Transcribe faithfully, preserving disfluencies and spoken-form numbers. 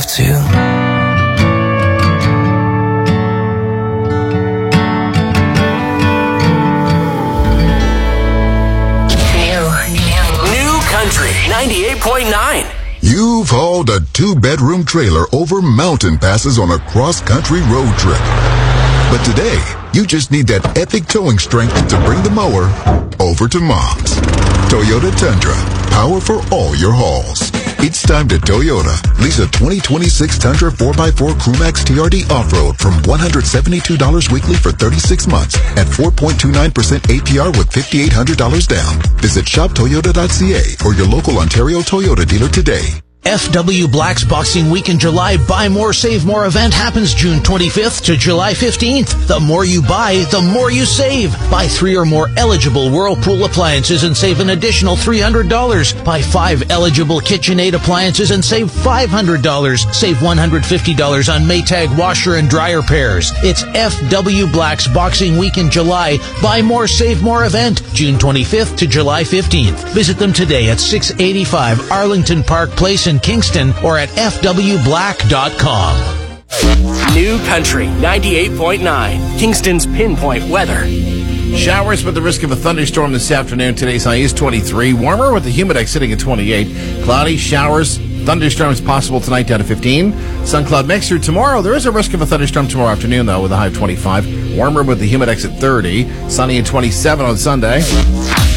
yourself to. ninety-eight point nine. You've hauled a two-bedroom trailer over mountain passes on a cross-country road trip. But today, you just need that epic towing strength to bring the mower over to Mom's. Toyota Tundra, power for all your hauls. It's time to Toyota. Lease a twenty twenty-six Tundra four by four Crewmax T R D Off-Road from one hundred seventy-two dollars weekly for thirty-six months at four point two nine percent A P R with five thousand eight hundred dollars down. Visit shop toyota dot c a or your local Ontario Toyota dealer today. F W Black's Boxing Week in July Buy More, Save More event happens June twenty-fifth to July fifteenth. The more you buy, the more you save. Buy three or more eligible Whirlpool appliances and save an additional three hundred dollars. Buy five eligible KitchenAid appliances and save five hundred dollars. Save one hundred fifty dollars on Maytag washer and dryer pairs. It's F W Black's Boxing Week in July Buy More, Save More event June twenty-fifth to July fifteenth. Visit them today at six eighty-five Arlington Park Place in Kingston or at f w black dot com. New Country ninety-eight point nine. Kingston's pinpoint weather. Showers with the risk of a thunderstorm this afternoon. Today's high is twenty-three. Warmer with the humidex sitting at twenty-eight. Cloudy, showers, thunderstorms possible tonight down to fifteen. Sun cloud mixture tomorrow. There is a risk of a thunderstorm tomorrow afternoon, though, with a high of twenty-five. Warmer with the humidex at thirty. Sunny and twenty-seven on Sunday.